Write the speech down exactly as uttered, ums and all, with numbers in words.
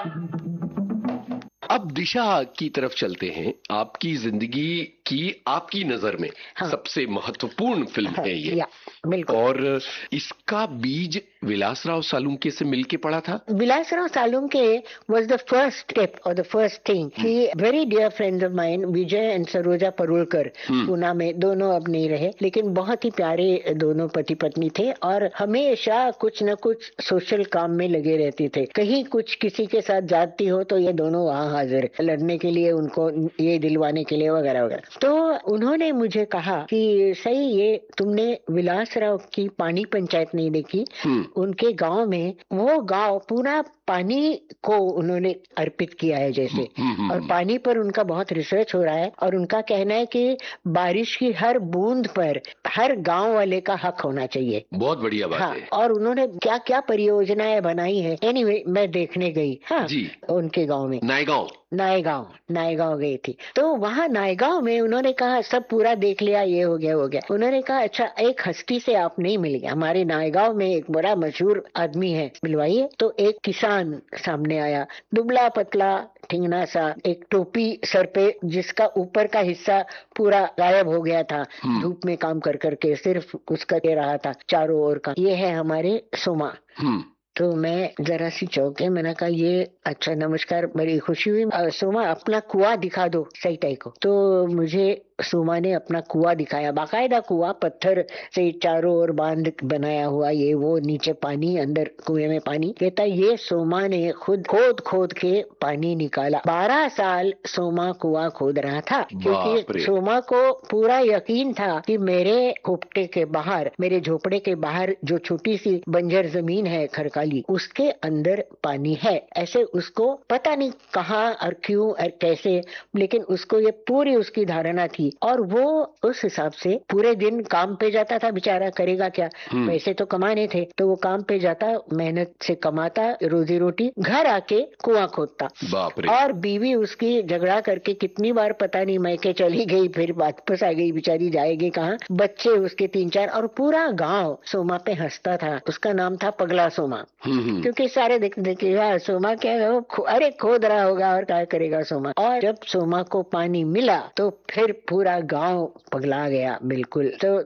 अब दिशा की तरफ चलते हैं। आपकी जिंदगी की आपकी नजर में हाँ। सबसे महत्वपूर्ण फिल्म हाँ, है ये। या, बिल्कुल। और इसका बीज विलासराव सालुंके से मिलके पड़ा था। Vilasrao Salunke was the first step or the first thing. He very dear friends of mine, Vijay and Saroja परुलकर, Poona में, दोनों अब नहीं रहे, लेकिन बहुत ही प्यारे दोनों पति पत्नी थे और हमेशा कुछ न कुछ सोशल काम में लगे रहते थे। कहीं कुछ किसी के साथ जाती हो तो ये दोनों वहाँ हाजिर, लड़ने के लिए, उनको ये दिलवाने के लिए वगैरह वगैरह। तो उन्होंने मुझे कहा कि सही, ये तुमने विलासराव की पानी पंचायत नहीं देखी। उनके गांव में, वो गांव पूरा पानी को उन्होंने अर्पित किया है जैसे, और पानी पर उनका बहुत रिसर्च हो रहा है और उनका कहना है कि बारिश की हर बूंद पर हर गांव वाले का हक होना चाहिए। बहुत बढ़िया बात हाँ, है। और उन्होंने क्या क्या परियोजनाएं बनाई है। एनीवे, मैं देखने गई हाँ जी। उनके गांव में, नायगांव नायगांव नायगांव गई थी। तो वहाँ नायगांव में उन्होंने कहा सब पूरा देख लिया, ये हो गया हो गया। उन्होंने कहा अच्छा, एक हस्ती से आप नहीं मिले, हमारे नायगांव में एक बड़ा मशहूर आदमी है, मिलवाइए। तो एक किसान सामने आया, दुबला पतला ठिंगना सा, एक टोपी सर पे जिसका ऊपर का हिस्सा पूरा गायब हो गया था, धूप में काम कर करके सिर्फ उसका दे रहा था चारों ओर का। ये है हमारे सोमा। तो मैं जरा सी चौंके, मैंने कहा ये अच्छा, नमस्कार, बड़ी खुशी हुई। सोमा, अपना कुआं दिखा दो सही टाइप को। तो मुझे सोमा ने अपना कुआं दिखाया, बाकायदा कुआं, पत्थर से चारों ओर बांध बनाया हुआ, ये वो, नीचे पानी, अंदर कुएं में पानी। कहता ये सोमा ने खुद खोद खोद के पानी निकाला। बारह साल सोमा कुआं खोद रहा था, क्योंकि सोमा को पूरा यकीन था कि मेरे खोपटे के बाहर, मेरे झोपड़े के बाहर जो छोटी सी बंजर जमीन है खरकाली, उसके अंदर पानी है। ऐसे उसको पता नहीं कहाँ और क्यों और कैसे, लेकिन उसको ये पूरी उसकी धारणा थी और वो उस हिसाब से पूरे दिन काम पे जाता था। बेचारा करेगा क्या, पैसे तो कमाने थे, तो वो काम पे जाता, मेहनत से कमाता रोजी रोटी, घर आके कुआं खोदता। और बीवी उसकी झगड़ा करके कितनी बार पता नहीं मैके चली गई, फिर वापस आ गई, बेचारी जाएगी कहाँ। बच्चे उसके तीन चार, और पूरा गांव सोमा पे हंसता था। उसका नाम था पगला सोमा, क्योंकि सारे देख देखे यार सोमा क्या है, वो खो, अरे खोद रहा होगा और क्या करेगा सोमा। और जब सोमा को पानी मिला तो फिर पूरा गांव पगला गया बिल्कुल। तो